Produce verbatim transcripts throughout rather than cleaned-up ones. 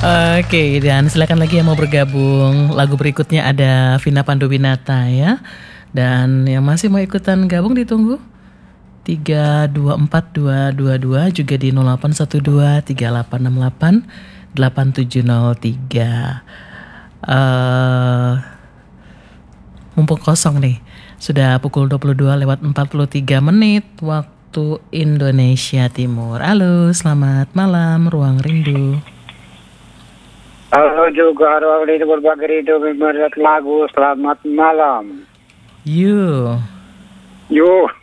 Oke, dan silakan lagi yang mau bergabung. Lagu berikutnya ada Vina Panduwinata ya. Dan yang masih mau ikutan gabung ditunggu tiga dua empat dua dua dua, juga di nol delapan satu dua tiga delapan enam delapan delapan tujuh nol tiga. Uh, mumpung kosong nih. Sudah pukul dua puluh dua lewat empat puluh tiga menit waktu Indonesia Timur. Halo, selamat malam Ruang Rindu. Halo juga Ruang Rindu berbagi rindu membuat lagu. Selamat malam. You. You.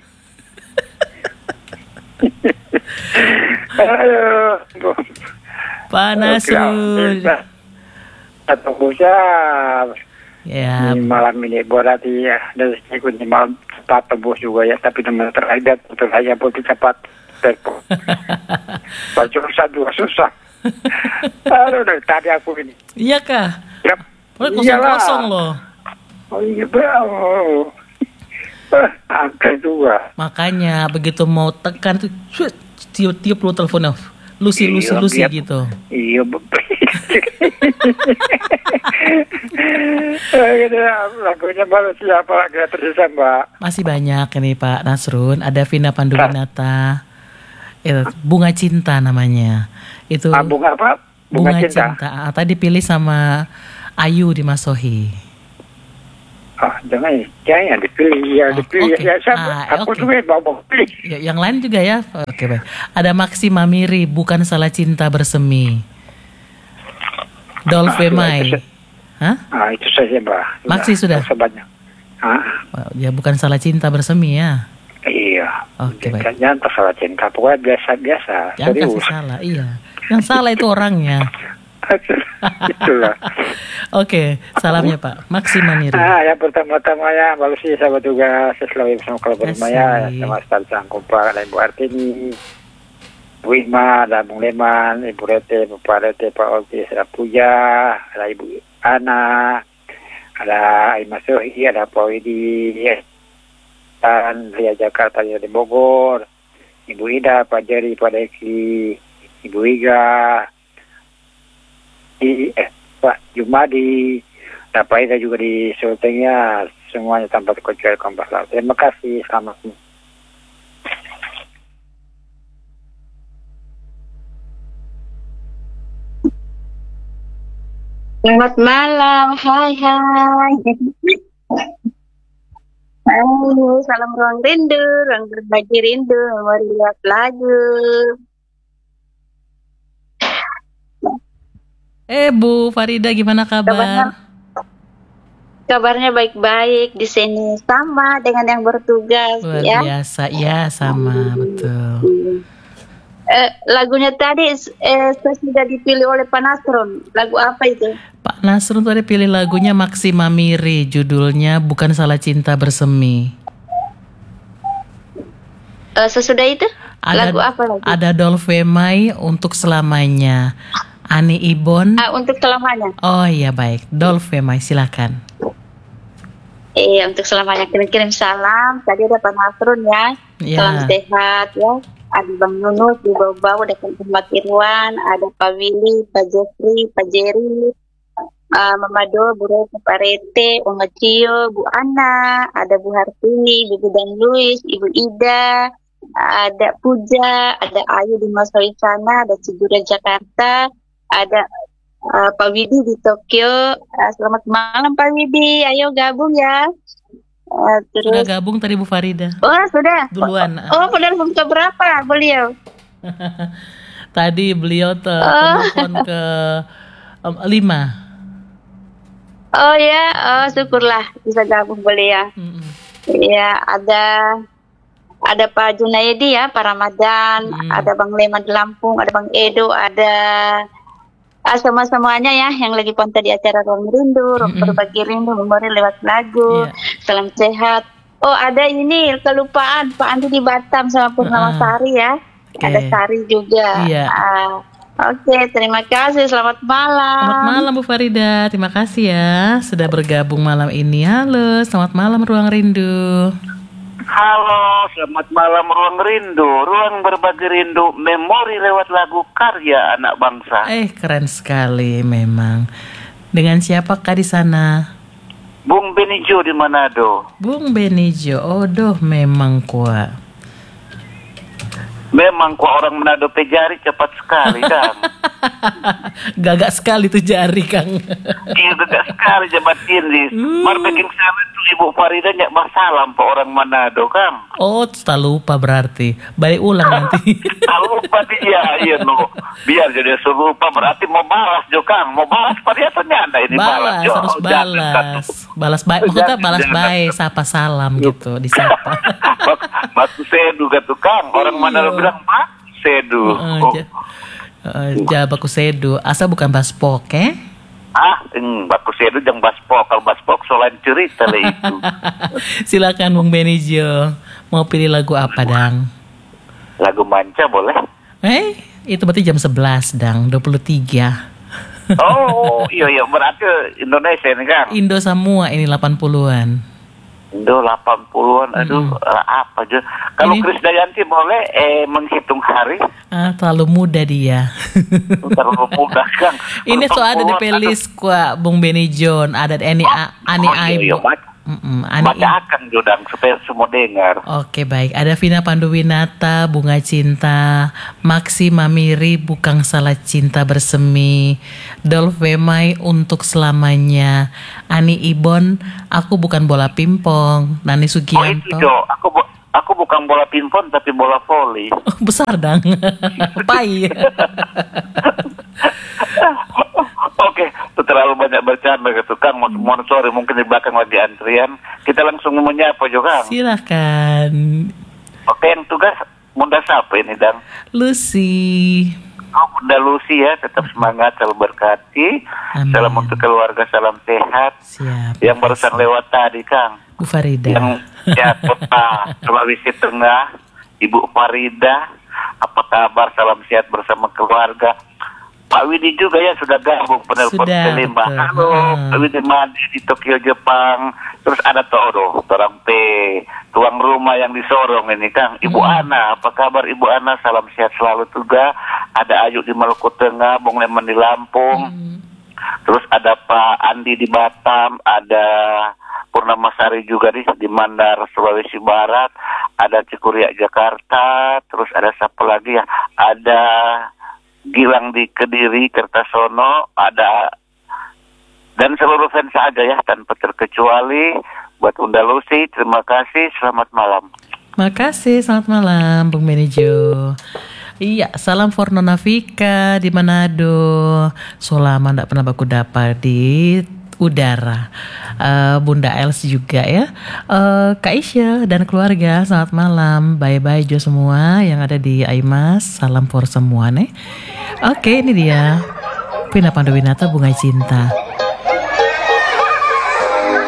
Halo. Panas Run. Atau usah. Ya. Ini malam ini berarti ya dari ikut di malam cepat tebus juga ya, tapi nomor terakhir betul aja betul cepat telepon. Baca susah juga susah. Aduh, dari tadi aku ini. Iya kah? Yap. Oh, kosong-kosong loh. Oh iya, oh. Angka juga. Makanya begitu mau tekan tuh tiup-tiup lu teleponnya. Lusi-lusi-lusi iya, gitu. Iya, betul. Lagunya baru siapa lagi tersisa Mbak? Masih banyak ini Pak Nasrun. Ada Vina Panduwinata. Eh, Bunga Cinta namanya. Itu ah, bunga apa? Bunga, bunga Cinta. cinta. Ah, tadi pilih sama Ayu di Masohi. Ah, jangan, jangan dipilih, ya oh, dipilih. Okay. Ya, saya, ah, aku okay. juga mau pilih. Ya, yang lain juga ya. Oke okay, baik. Ada Maksi Mamiri, Bukan Salah Cinta Bersemi. Dolphe ah, Mai. Hah? Ah, itu saja Mbak. Maksi sudah. Sebanyak. Ah. Ya Bukan Salah Cinta Bersemi ya. Iya. Oke okay, baik. Jangan salah cinta, pokoknya biasa-biasa. Jangan serius. kasih salah, iya. Yang salah itu orangnya. Itulah. Oke, salamnya Pak. Maksi Mamiri. Ah, yang pertama-tama ya, bagus sih sahabat juga. Saya selalu bersama keluarga rumah ya, sama Ustaz Sangkupa, dan Ibu Artini, Bu Ima, dan Bung Leman, Ibu Rete, Bapak Rete, Pak Olti, ada Puja, ada Ibu Ana, ada Ima Sohi, ada Pak Widi, dan Ria Jakarta di Bogor, Ibu Ida, Pak Jerry, Pak Deki, Ibu Iga, di, eh, Pak Jumadi, dan Pak Ida juga di Sultengnya, semuanya tanpa terkecuali kompas laut. Terima kasih, selamat malam. Selamat malam, hai hai. Halo, salam Ruang Rindu, ruang berbagi rindu, mari lihat lagu. Eh Bu Farida, gimana kabar? Kabarnya, kabarnya baik-baik di sini, sama dengan yang bertugas. Luar ya. biasa, ya sama, betul. Eh, lagunya tadi eh, sudah dipilih oleh Pak Nasrun. Lagu apa itu? Pak Nasrun tadi pilih lagunya Maksi Mamiri, judulnya Bukan Salah Cinta Bersemi. Eh, sesudah itu? Ada, lagu apa lagi? Ada Dolphe Mai, Untuk Selamanya. Ani Ibon. Ah, untuk selamanya. Oh iya baik, Dolphe Mai, silakan. Iya, untuk selamanya kirim-kirim salam. Tadi ada Pak Nasrun ya. Ya. Salam sehat ya. Ada Bang Yunus di bawah-bawah, ada Pak Irwan, ada Pak Willy, Pak Jeffrey, Pak Jerry, uh, Mama Do, Bu Rete, Pak Rete, Oma Cio, Bu Ana, ada Bu Hartini, Bibi dan Luis, Ibu Ida, ada Puja, ada Ayu di Masohi sana, ada Cigura Jakarta, ada uh, Pak Widi di Tokyo. Uh, selamat malam Pak Widi, ayo gabung ya. Uh, terus... Sudah gabung tadi Bu Farida. Oh sudah. Duluan. Oh sudah ke berapa beliau? Tadi beliau te- oh. telepon ke um, lima. Oh ya, oh syukurlah bisa gabung boleh ya. Iya mm-hmm. ada ada Pak Junaidi ya, Pak Ramadan, mm. ada Bang Leman di Lampung, ada Bang Edo, ada ah, semua-semuanya ya yang lagi pantau di acara Ruang Rindu, mm-hmm. berbagi rindu, memori lewat lagu, yeah. Salam sehat. Oh ada ini kelupaan Pak Andi di Batam sama Purnama uh, Sari ya, okay. Ada Sari juga. Yeah. Uh, Oke, okay, terima kasih. Selamat malam. Selamat malam Bu Farida. Terima kasih ya sudah bergabung malam ini. Halo, selamat malam Ruang Rindu. Halo, selamat malam Ruang Rindu. Ruang berbagi rindu, memori lewat lagu karya anak bangsa. Eh, keren sekali memang. Dengan siapakah di sana? Bung Benijo di Manado. Bung Benijo, odoh memang kuat. Memang kok orang Manado pejari cepat sekali, Kang. Gagak sekali tuh jari, Kang. Iya, gagak sekali jabat ini. Hmm. Mar bikin salam tuh Ibu Farida nyak salam po orang Manado, Kang. Oh, tak lupa berarti. Balik ulang nanti. Tak lupa dia, iya no. Biar jadi suruh lupa berarti mau balas jo, Kang. Mau balas pada ternyata ini balas. Balas, Jo. harus Oh, jangan, balas. Balas baik, maksudnya balas baik, sapa salam gitu, disapa. Batu sedu gitu, Kang. Orang Manado bilang batu sedu. Uh, Oh. ja, uh, Jabaku sedu, asa bukan baspok, eh? Ah, hmm, baku sedu jang baspok. Kalau baspok soalan cerita lah itu. Silakan Bung Benijo, mau pilih lagu apa, Dang? Lagu manca boleh? Eh, itu berarti jam sebelas, Dang, dua puluh tiga. Oh, iya iya berarti Indonesia ini, Kang. Indo semua ini delapan puluhan. Indo delapan puluhan, aduh, Hmm. apa aja. Kalau Ini- Krisdayanti boleh eh menghitung hari. Ah, terlalu muda dia. Terlalu mudah, Kang. Ini so ada di playlist kuah Bung Benijo, ada Ani A- Ani Oh, iya, iya, Aibo. baca, Mm-mm, Ani baca akan Jodang supaya semua dengar. Oke baik, ada Vina Panduwinata, Bunga Cinta, Maksi Mamiri, Bukan Salah Cinta Bersemi, Dolvemai Untuk Selamanya, Ani Ibon, Aku Bukan Bola Pimpong, Nani Oh itu Sugianto. Jo, aku bu- aku bukan bola pimpon tapi bola voli. Oh, besar dang, pai. Oke, itu terlalu banyak bercanda gitu, Kang. Mau mohon sorry, mungkin di belakang lagi antrian. Kita langsung menyapa Jo, Kang. Silakan, Oke, yang tugas Bunda siapa ini, Dang? Lucy. Oh, Bunda Lucy ya, tetap semangat, selalu berkati. Amin. Salam untuk keluarga, salam sehat. Siap. Yang barusan lewat tadi, Kang. Bu Farida. Yang ya kota Sulawesi Tengah, Ibu Farida, apa kabar? Salam sehat bersama keluarga. Pak Widi juga ya sudah gabung penelpon Sudah, kelima. betul. Halo, Hmm. Pak Widi Madi di Tokyo Jepang. Terus ada Todo, orang P, tuang rumah yang di Sorong ini, Kang. Ibu Hmm. Ana, apa kabar Ibu Ana? Salam sehat selalu juga. Ada Ayu di Maluku Tengah, Bung Leman di Lampung. Hmm. Terus ada Pak Andi di Batam, ada Purnamasari juga di, di Mandar, Sulawesi Barat, ada Cikuria Jakarta, terus ada siapa lagi ya? Ada Gilang di Kediri, Kertasono, ada dan seluruh fans saja ya tanpa terkecuali. Buat Bunda Lucy, terima kasih, selamat malam. Makasih, selamat malam Bung Benijo. Iya, salam for Nona Vika di Manado. So lama ndak pernah baku dapat di udara. Eh, Bunda Els juga ya. Eh, Kak Isya dan keluarga, selamat malam. Bye-bye Jo semua yang ada di Aimas. Salam for semua nih. Oke, ini dia Vina Panduwinata, Bunga Cinta.